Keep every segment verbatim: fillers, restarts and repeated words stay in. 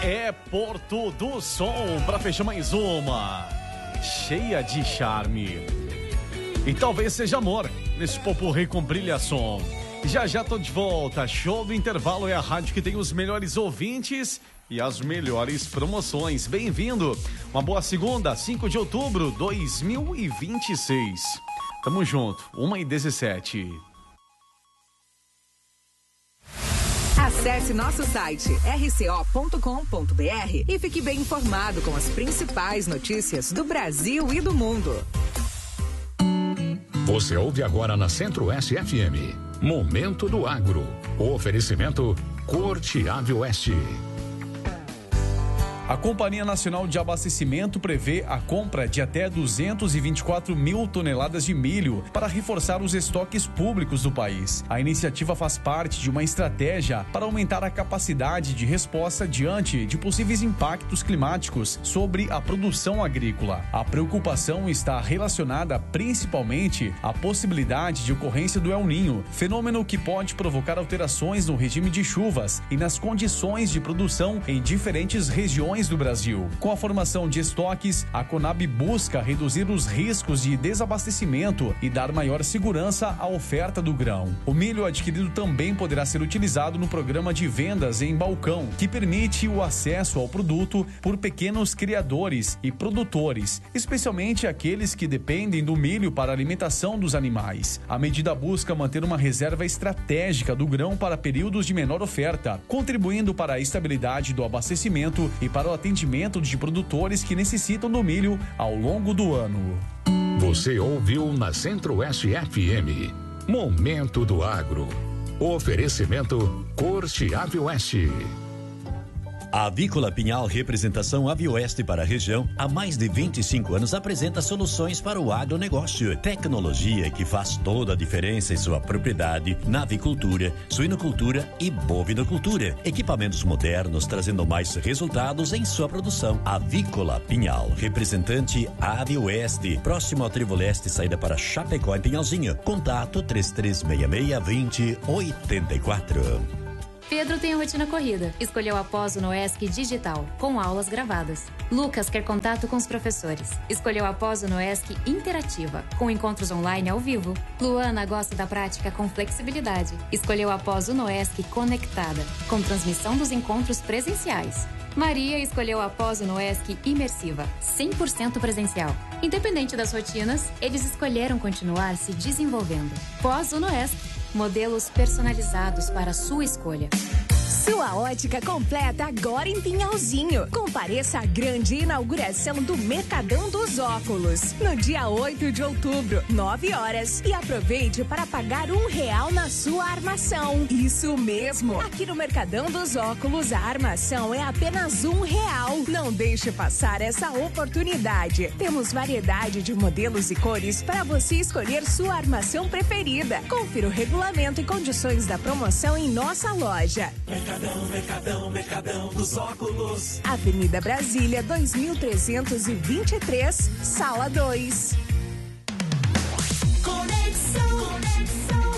é Porto do Som, pra fechar mais uma, cheia de charme. E talvez seja amor, nesse popurrí com brilhação. Já já tô de volta, Show do Intervalo é a rádio que tem os melhores ouvintes e as melhores promoções. Bem-vindo, uma boa segunda, cinco de outubro de dois mil e vinte e seis. Tamo junto, uma e dezessete. Acesse nosso site r c o ponto com ponto b r e fique bem informado com as principais notícias do Brasil e do mundo. Você ouve agora na Centro-Oeste F M. Momento do Agro. O oferecimento Corte Ave Oeste. A Companhia Nacional de Abastecimento prevê a compra de até duzentos e vinte e quatro mil toneladas de milho para reforçar os estoques públicos do país. A iniciativa faz parte de uma estratégia para aumentar a capacidade de resposta diante de possíveis impactos climáticos sobre a produção agrícola. A preocupação está relacionada principalmente à possibilidade de ocorrência do El Niño, fenômeno que pode provocar alterações no regime de chuvas e nas condições de produção em diferentes regiões do Brasil. Com a formação de estoques, a Conab busca reduzir os riscos de desabastecimento e dar maior segurança à oferta do grão. O milho adquirido também poderá ser utilizado no programa de vendas em balcão, que permite o acesso ao produto por pequenos criadores e produtores, especialmente aqueles que dependem do milho para a alimentação dos animais. A medida busca manter uma reserva estratégica do grão para períodos de menor oferta, contribuindo para a estabilidade do abastecimento e para o atendimento de produtores que necessitam do milho ao longo do ano. Você ouviu na Centro-Oeste F M. Momento do Agro. Oferecimento Corte Ave Oeste. A Avícola Pinhal Representação Avioeste para a região, há mais de vinte e cinco anos apresenta soluções para o agronegócio. Tecnologia que faz toda a diferença em sua propriedade, na avicultura, suinocultura e bovinocultura. Equipamentos modernos trazendo mais resultados em sua produção. Avícola Pinhal, representante Avioeste, próximo ao Trevo Leste, saída para Chapecó em Pinhalzinho. Contato três três seis seis, dois zero oito quatro. Pedro tem a rotina corrida. Escolheu a pós no ESC Digital, com aulas gravadas. Lucas quer contato com os professores. Escolheu a pós no ESC Interativa, com encontros online ao vivo. Luana gosta da prática com flexibilidade. Escolheu a pós no ESC Conectada, com transmissão dos encontros presenciais. Maria escolheu a pós no ESC Imersiva, cem por cento presencial. Independente das rotinas, eles escolheram continuar se desenvolvendo. Pós no ESC. Modelos personalizados para a sua escolha. Sua ótica completa agora em Pinhalzinho. Compareça à grande inauguração do Mercadão dos Óculos, no dia oito de outubro, nove horas. E aproveite para pagar um real na sua armação. Isso mesmo! Aqui no Mercadão dos Óculos, a armação é apenas um real. Não deixe passar essa oportunidade. Temos variedade de modelos e cores para você escolher sua armação preferida. Confira o regulamento e condições da promoção em nossa loja. Mercadão, Mercadão, Mercadão dos Óculos. Avenida Brasília, dois mil trezentos e vinte e três, Sala dois. Conexão, Conexão,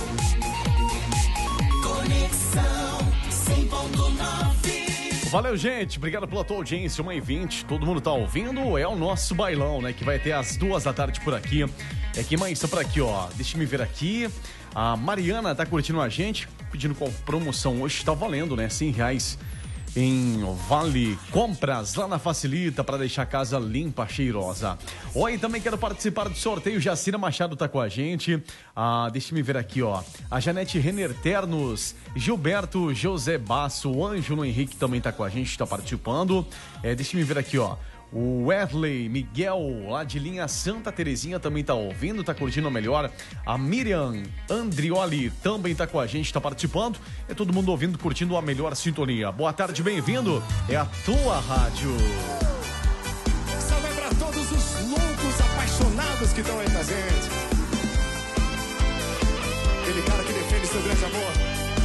Conexão cem ponto nove. Valeu, gente, obrigado pela tua audiência, uma e vinte, todo mundo tá ouvindo, é o nosso bailão, né, que vai ter às duas da tarde por aqui. É que mais, só por aqui, ó, deixa me ver aqui. A Mariana tá curtindo a gente, pedindo qual promoção hoje tá valendo, né? cem reais em Vale Compras, lá na Facilita, para deixar a casa limpa, cheirosa. Oi, também quero participar do sorteio. Jacira Machado tá com a gente. Ah, deixa me ver aqui, ó. A Janete Renner Ternos, Gilberto José Basso, o Ângelo Henrique também tá com a gente, tá participando. É, deixa me ver aqui, ó. O Wesley Miguel, lá de linha Santa Terezinha, também tá ouvindo, tá curtindo a melhor. A Miriam Andrioli também tá com a gente, tá participando. É todo mundo ouvindo, curtindo a melhor sintonia. Boa tarde, bem-vindo. É a tua rádio. Salve pra todos os loucos apaixonados que estão aí presentes. Aquele cara que defende seu grande amor.